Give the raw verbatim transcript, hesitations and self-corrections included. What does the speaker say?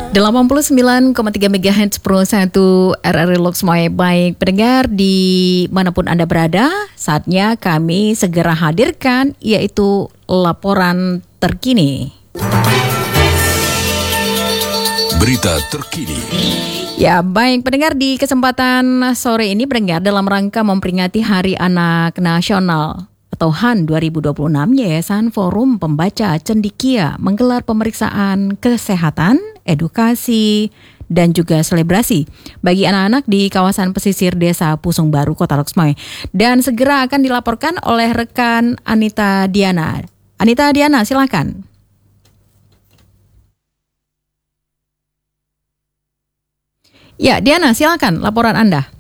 delapan puluh sembilan koma tiga megahertz Pro satu R R I Loksmoy. Baik pendengar di manapun Anda berada, saatnya kami segera hadirkan yaitu laporan terkini. Berita terkini. Ya, baik pendengar, di kesempatan sore ini pendengar dalam rangka memperingati Hari Anak Nasional atau H A N dua ribu dua puluh enam, Yayasan Forum Pembaca Cendekia menggelar pemeriksaan kesehatan, edukasi, dan juga selebrasi bagi anak-anak di kawasan pesisir Desa Pusung Baru, Kota Loksmoy. Dan segera akan dilaporkan oleh rekan Anita Diana. Anita Diana, silakan. Ya, Diana, silakan laporan Anda.